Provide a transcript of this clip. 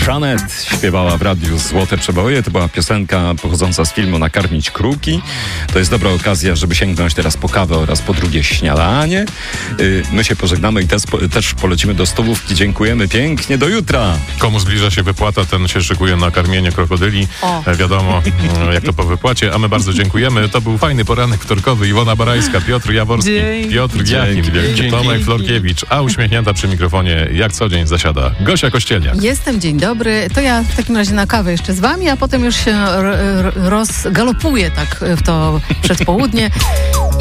Jeanette śpiewała w radiu Złote Przeboje. To była piosenka pochodząca z filmu Nakarmić kruki. To jest dobra okazja, żeby sięgnąć teraz po kawę oraz po drugie śniadanie. My się pożegnamy i też polecimy do stołówki. Dziękujemy pięknie. Do jutra. Komu zbliża się wypłata, ten się szykuje na karmienie krokodyli. Wiadomo, jak to po wypłacie. A my bardzo dziękujemy. To był fajny poranek wtorkowy. Iwona Barajska, Piotr Jaworski, Piotr Giachim, Tomek Florkiewicz, a uśmiechnięta przy mikrofonie jak co dzień zasiada Gosia Kościelniak. Jestem, dzień dobry. To ja w takim razie na kawę jeszcze z wami, a potem już się rozgalopuję tak w to przedpołudnie.